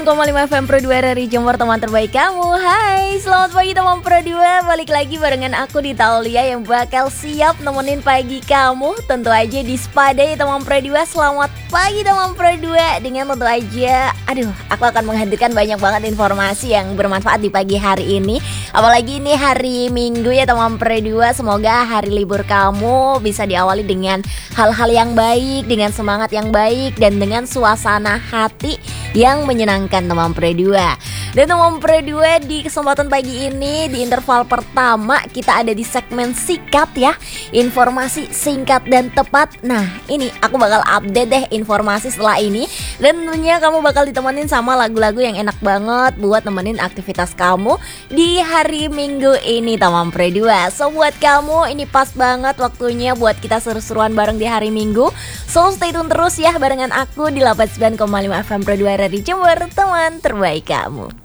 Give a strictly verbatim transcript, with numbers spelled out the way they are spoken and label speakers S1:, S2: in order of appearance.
S1: koma lima F M Pro dua dari Jember, teman terbaik kamu. Hai, selamat pagi teman Pro dua. Balik lagi barengan aku di Taulia yang bakal siap nemenin pagi kamu. Tentu aja di Spada ya teman Pro dua. Selamat pagi teman Pro dua. Dengan tentu aja, aduh, aku akan menghadirkan banyak banget informasi yang bermanfaat di pagi hari ini. Apalagi ini hari Minggu ya teman Pro dua. Semoga hari libur kamu bisa diawali dengan hal-hal yang baik, dengan semangat yang baik, dan dengan suasana hati yang menyenangkan teman Pro dua. Dan teman Pro dua, di kesempatan pagi ini di interval pertama kita ada di segmen sikat ya, informasi singkat dan tepat. Nah ini aku bakal update deh informasi setelah ini. Dan tentunya kamu bakal ditemenin sama lagu-lagu yang enak banget buat nemenin aktivitas kamu di hari Minggu ini teman Pro dua. So buat kamu ini pas banget waktunya buat kita seru-seruan bareng di hari Minggu. So stay tune terus ya barengan aku di delapan puluh sembilan koma lima F M Pro dua dari Jember, teman terbaik kamu.